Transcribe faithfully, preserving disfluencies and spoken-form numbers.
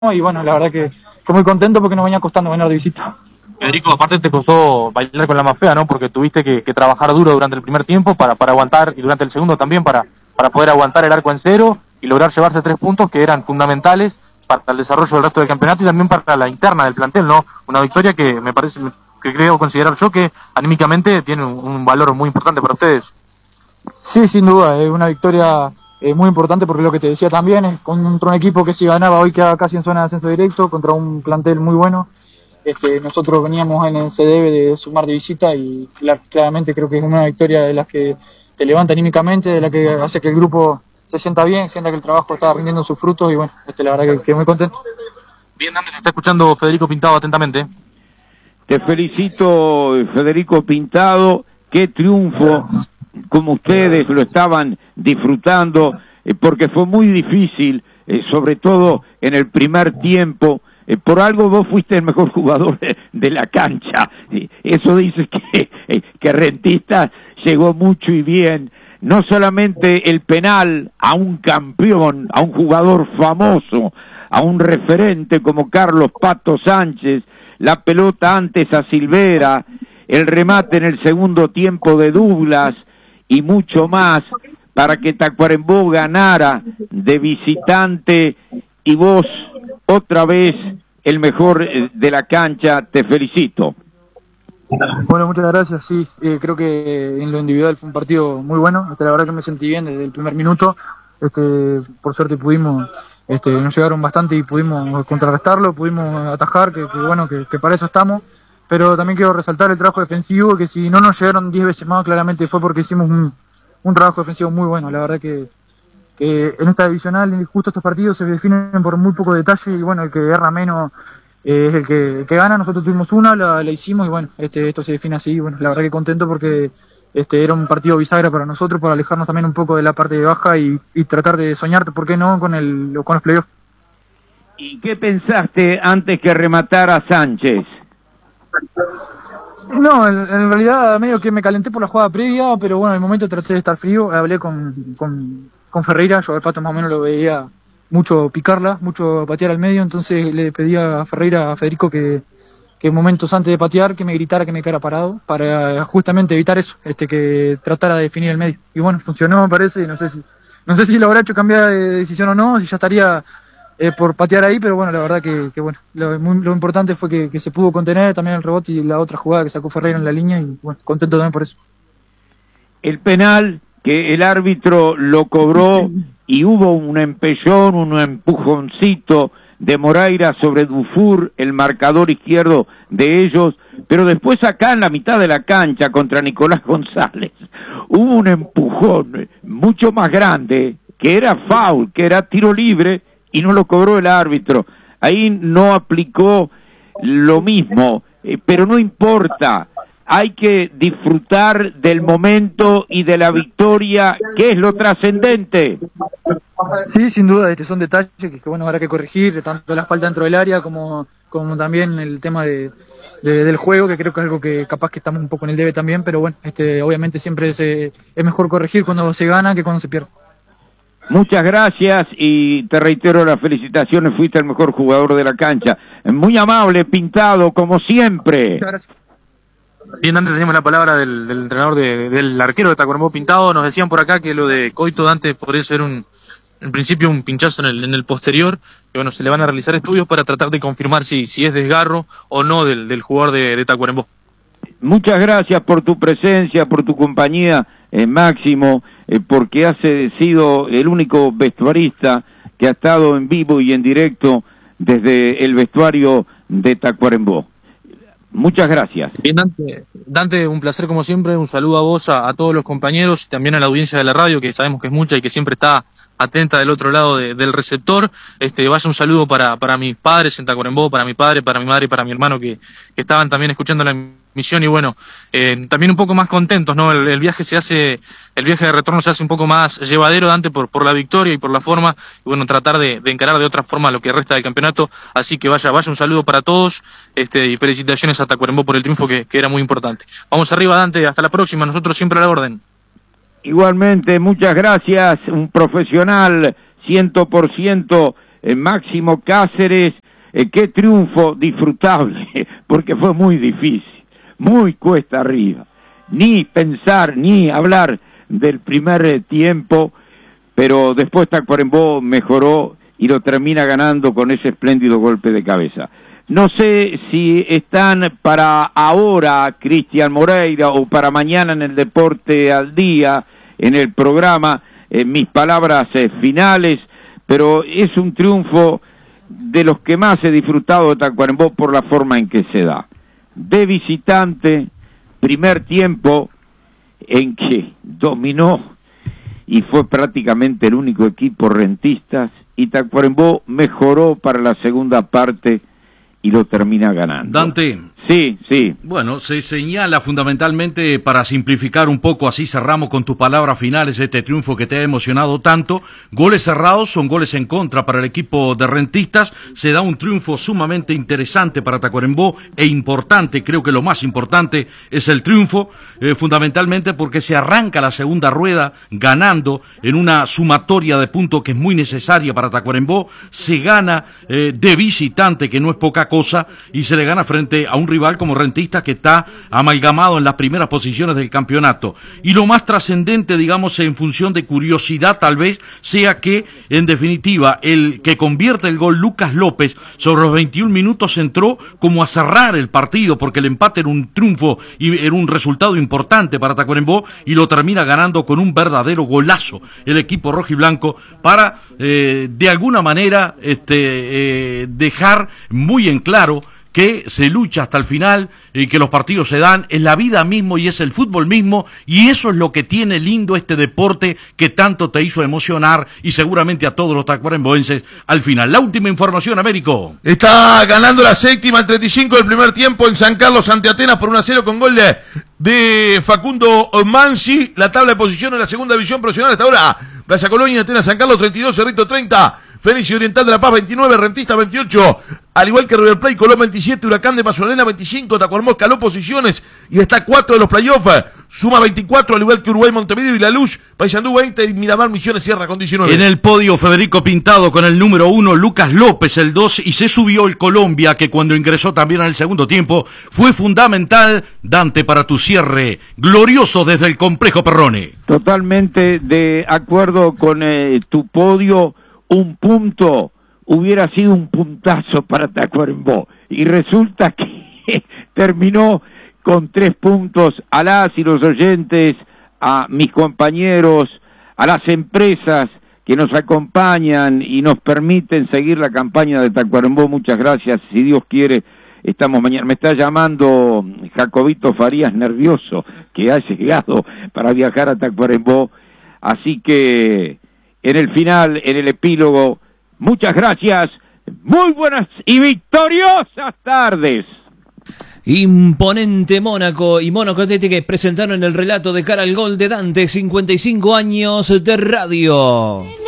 y bueno, la verdad que, que muy contento porque nos venía costando venir de visita. Federico, aparte te costó bailar con la más fea, ¿no? Porque tuviste que, que trabajar duro durante el primer tiempo para, para aguantar, y durante el segundo también para, para poder aguantar el arco en cero y lograr llevarse tres puntos que eran fundamentales para el desarrollo del resto del campeonato y también para la interna del plantel, ¿no? Una victoria que me parece, que creo considerar yo que anímicamente tiene un, un valor muy importante para ustedes. Sí, sin duda, es una victoria eh, muy importante porque lo que te decía también es contra un equipo que si ganaba hoy quedaba casi en zona de ascenso directo, contra un plantel muy bueno. Este, nosotros veníamos en el C D B de sumar de visita y claramente creo que es una victoria de las que te levanta anímicamente, de la que hace que el grupo se sienta bien, sienta que el trabajo está rindiendo sus frutos y bueno, este, la verdad que, que muy contento. Bien, Dante, te está escuchando Federico Pintado atentamente. Te felicito, Federico Pintado, qué triunfo, como ustedes lo estaban disfrutando, eh, porque fue muy difícil, eh, sobre todo en el primer tiempo. Eh, por algo vos fuiste el mejor jugador de, de la cancha. Eh, eso dice que, eh, que Rentistas llegó mucho y bien. No solamente el penal a un campeón, a un jugador famoso, a un referente como Carlos Pato Sánchez, la pelota antes a Silvera, el remate en el segundo tiempo de Douglas y mucho más para que Tacuarembó ganara de visitante y vos otra vez el mejor de la cancha, te felicito. Bueno, muchas gracias, sí, eh, creo que en lo individual fue un partido muy bueno, este, la verdad que me sentí bien desde el primer minuto, este, por suerte pudimos, este, nos llegaron bastante y pudimos contrarrestarlo, pudimos atajar, que, que bueno, que, que para eso estamos, pero también quiero resaltar el trabajo defensivo, que si no nos llegaron diez veces más, claramente fue porque hicimos un, un trabajo defensivo muy bueno, la verdad que, que en esta divisional justo estos partidos se definen por muy poco detalle y bueno, el que erra menos eh, es el que, el que gana. Nosotros tuvimos una, la, la hicimos y bueno, este, esto se define así y bueno, la verdad que contento porque este, era un partido bisagra para nosotros, para alejarnos también un poco de la parte de baja y, y tratar de soñar, ¿por qué no?, con, el, con los playoffs. ¿Y qué pensaste antes que rematara Sánchez? No, en, en realidad medio que me calenté por la jugada previa, pero bueno, en el momento traté de estar frío, hablé con, con, con Ferreira, yo al Pato más o menos lo veía mucho picarla, mucho patear al medio, entonces le pedía a Ferreira, a Federico, que, que momentos antes de patear, que me gritara que me quedara parado, para justamente evitar eso, este que tratara de definir el medio. Y bueno, funcionó me parece, y no sé si, no sé si lo habrá hecho cambiar de decisión o no, si ya estaría eh, por patear ahí, pero bueno, la verdad que, que bueno, lo, muy, lo importante fue que, que se pudo contener también el rebote y la otra jugada que sacó Ferreira en la línea, y bueno, contento también por eso. El penal que el árbitro lo cobró y hubo un empellón, un empujoncito de Moreira sobre Dufour, el marcador izquierdo de ellos, pero después acá en la mitad de la cancha contra Nicolás González hubo un empujón mucho más grande, que era foul, que era tiro libre y no lo cobró el árbitro. Ahí no aplicó lo mismo, eh, pero no importa. Hay que disfrutar del momento y de la victoria, que es lo trascendente. Sí, sin duda, este son detalles que, que bueno, habrá que corregir, tanto la falta dentro del área como, como también el tema de, de, del juego, que creo que es algo que capaz que estamos un poco en el debe también, pero bueno, este, obviamente siempre se, es mejor corregir cuando se gana que cuando se pierde. Muchas gracias y te reitero las felicitaciones, fuiste el mejor jugador de la cancha. Muy amable, Pintado, como siempre. Muchas gracias. Bien, antes teníamos la palabra del, del entrenador de, del arquero de Tacuarembó Pintado. Nos decían por acá que lo de Coito Dante podría ser un, en principio un pinchazo en el, en el posterior, que bueno, se le van a realizar estudios para tratar de confirmar si, si es desgarro o no del, del jugador de, de Tacuarembó. Muchas gracias por tu presencia, por tu compañía, eh, Máximo, eh, porque has sido el único vestuarista que ha estado en vivo y en directo desde el vestuario de Tacuarembó. Muchas gracias. Bien, Dante, Dante, un placer como siempre, un saludo a vos, a, a todos los compañeros y también a la audiencia de la radio, que sabemos que es mucha y que siempre está atenta del otro lado de, del receptor. Este, vaya un saludo para, para mis padres en Tacuarembó, para mi padre, para mi madre y para mi hermano que, que estaban también escuchando la emisión y bueno, eh, también un poco más contentos, ¿no? El, el viaje se hace, el viaje de retorno se hace un poco más llevadero, Dante, por, por la victoria y por la forma, y bueno, tratar de, de encarar de otra forma lo que resta del campeonato, así que vaya, vaya un saludo para todos, este, y felicitaciones a Tacuarembó por el triunfo que, que era muy importante. Vamos arriba, Dante, hasta la próxima, nosotros siempre a la orden. Igualmente, muchas gracias, un profesional cien por ciento eh, Máximo Cáceres, eh, qué triunfo disfrutable, porque fue muy difícil, muy cuesta arriba, ni pensar, ni hablar del primer eh, tiempo, pero después Tacuarembó mejoró y lo termina ganando con ese espléndido golpe de cabeza. No sé si están para ahora Cristian Moreira o para mañana en el Deporte al Día, en el programa, eh, mis palabras eh, finales, pero es un triunfo de los que más he disfrutado de Tacuarembó por la forma en que se da. De visitante, primer tiempo en que dominó y fue prácticamente el único equipo rentistas, y Tacuarembó mejoró para la segunda parte y lo termina ganando. Dante. Sí, sí. Bueno, se señala fundamentalmente, para simplificar un poco, así cerramos con tus palabras finales este triunfo que te ha emocionado tanto. Goles cerrados son goles en contra para el equipo de rentistas. Se da un triunfo sumamente interesante para Tacuarembó e importante. Creo que lo más importante es el triunfo, eh, fundamentalmente porque se arranca la segunda rueda ganando en una sumatoria de puntos que es muy necesaria para Tacuarembó. Se gana eh, de visitante, que no es poca cosa, y se le gana frente a un rival como Rentistas que está amalgamado en las primeras posiciones del campeonato. Y lo más trascendente, digamos, en función de curiosidad tal vez, sea que, en definitiva, el que convierte el gol, Lucas López, sobre los veintiún minutos entró como a cerrar el partido, porque el empate era un triunfo y era un resultado importante para Tacuarembó, y lo termina ganando con un verdadero golazo el equipo rojiblanco para, eh, de alguna manera, este, eh, dejar muy en claro que se lucha hasta el final y que los partidos se dan, es la vida mismo y es el fútbol mismo, y eso es lo que tiene lindo este deporte que tanto te hizo emocionar y seguramente a todos los tacuaremboenses al final. La última información, Américo. Está ganando la séptima en treinta y cinco del primer tiempo en San Carlos ante Atenas por uno a cero con gol de, de Facundo Mansi. La tabla de posición en la segunda división profesional hasta ahora: Plaza Colonia, Atenas, San Carlos treinta y dos, Cerrito treinta, Fenicia Oriental de La Paz veintinueve, Rentista veintiocho, al igual que River Plate, Colón veintisiete, Huracán de Pasolena veinticinco, Tacuarembó escaló posiciones y está a cuatro de los playoffs, suma veinticuatro, al igual que Uruguay, Montevideo y La Luz, Paysandú veinte y Miramar Misiones cierra con diecinueve. En el podio Federico Pintado con el número uno, Lucas López el dos, y se subió el Colombia, que cuando ingresó también en el segundo tiempo fue fundamental, Dante, para tu cierre glorioso desde el complejo Perrone. Totalmente de acuerdo con eh, tu podio. Un punto hubiera sido un puntazo para Tacuarembó, y resulta que terminó con tres puntos. A las y los oyentes, a mis compañeros, a las empresas que nos acompañan y nos permiten seguir la campaña de Tacuarembó, muchas gracias. Si Dios quiere, estamos mañana. Me está llamando Jacobito Farías, nervioso, que ha llegado para viajar a Tacuarembó, así que en el final, en el epílogo, muchas gracias, muy buenas y victoriosas tardes. Imponente Mónaco y Mónaco Atlético presentaron el relato de cara al gol de Dante, cincuenta y cinco años de radio.